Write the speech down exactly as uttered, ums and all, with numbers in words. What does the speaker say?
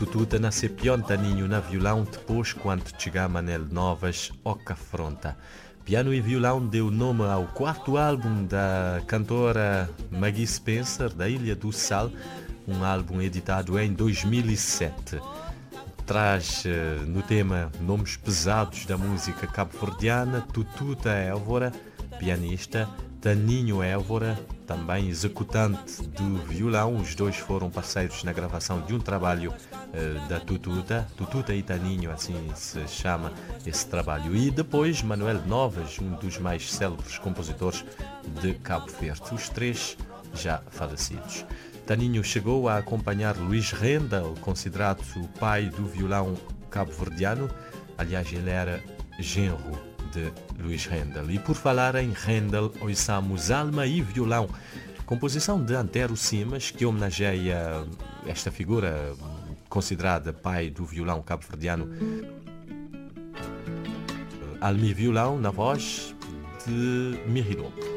Tututa nasce piontaninho na violão depois quando chega Manel Novas ao Cafronta. Piano e violão deu nome ao quarto álbum da cantora Maggie Spencer, da Ilha do Sal, um álbum editado em dois mil e sete. Traz no tema nomes pesados da música cabo-verdiana: Tututa Évora, pianista, Taninho Évora, também executante do violão. Os dois foram parceiros na gravação de um trabalho uh, da Tututa, Tututa e Taninho, assim se chama esse trabalho. E depois Manuel Novas, um dos mais célebres compositores de Cabo Verde, os três já falecidos. Taninho chegou a acompanhar Luís Rendel, considerado o pai do violão cabo-verdiano. Aliás, ele era genro de Luís Rendel. E por falar em Rendel, ouçamos Alma e Violão, composição de Antero Simas, que homenageia esta figura considerada pai do violão cabo-verdiano. Alma e Violão na voz de Mirilopo.